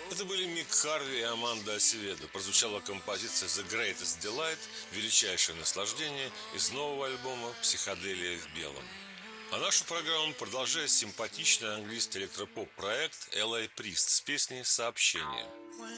Это были Мик Харви и Аманда Осеведо. Прозвучала композиция «The Greatest Delight», величайшее наслаждение, из нового альбома «Психоделия в белом». А нашу программу продолжает симпатичный английский электропоп-проект LA Priest с песней «Сообщение».